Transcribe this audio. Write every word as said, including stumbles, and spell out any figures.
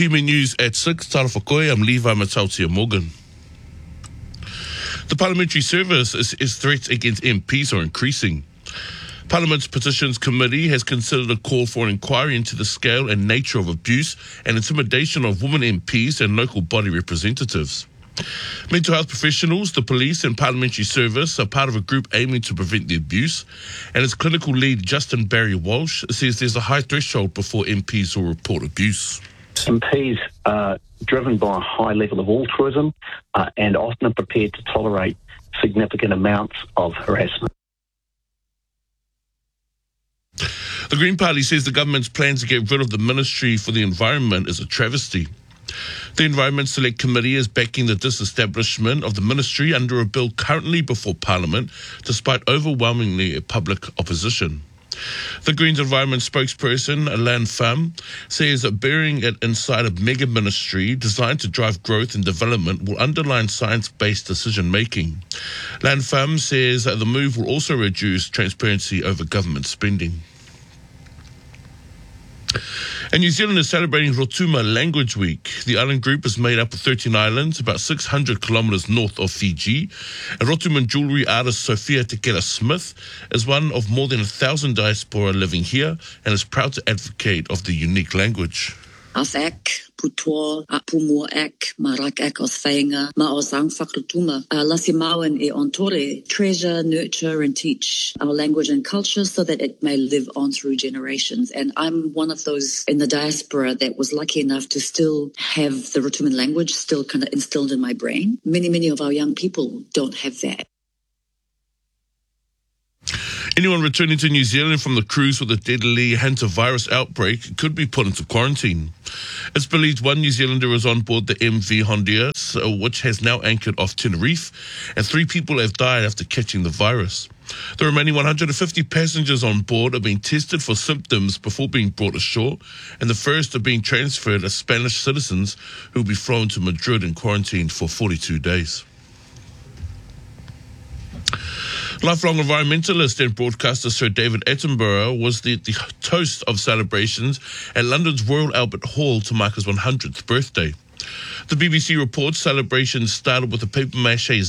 P M News at six, Tara Whakoe, I'm Levi Matautia Morgan. The Parliamentary Service is, is threats against M Ps are increasing. Parliament's Petitions Committee has considered a call for an inquiry into the scale and nature of abuse and intimidation of women M Ps and local body representatives. Mental health professionals, the police and Parliamentary Service are part of a group aiming to prevent the abuse, and its clinical lead, Justin Barry Walsh, says there's a high threshold before M Ps will report abuse. M Ps are driven by a high level of altruism uh, and often are prepared to tolerate significant amounts of harassment. The Green Party says the government's plan to get rid of the Ministry for the Environment is a travesty. The Environment Select Committee is backing the disestablishment of the ministry under a bill currently before Parliament, despite overwhelmingly public opposition. The Greens Environment spokesperson, Lan Pham, says that burying it inside a mega ministry designed to drive growth and development will underline science-based decision-making. Lan Pham says that the move will also reduce transparency over government spending. And New Zealand is celebrating Rotuma Language Week. The island group is made up of thirteen islands, about six hundred kilometres north of Fiji. And Rotuman jewellery artist Sophia Tekela Smith is one of more than a thousand diaspora living here and is proud to advocate of the unique language. Af ek, putoa, a pumo ek, marak ek os whainga, ma o zang whakrutuma. Lasi mauen e ontore, treasure, nurture and teach our language and culture so that it may live on through generations. And I'm one of those in the diaspora that was lucky enough to still have the Rotuman language still kind of instilled in my brain. Many, many of our young people don't have that. Anyone returning to New Zealand from the cruise with a deadly hantavirus outbreak could be put into quarantine. It's believed one New Zealander is on board the M V Honduras, which has now anchored off Tenerife, and three people have died after catching the virus. The remaining one hundred fifty passengers on board are being tested for symptoms before being brought ashore, and the first are being transferred as Spanish citizens who will be flown to Madrid and quarantined for forty-two days. Lifelong environmentalist and broadcaster Sir David Attenborough was the, the toast of celebrations at London's Royal Albert Hall to mark his one hundredth birthday. The B B C reports celebrations started with a papier-mâché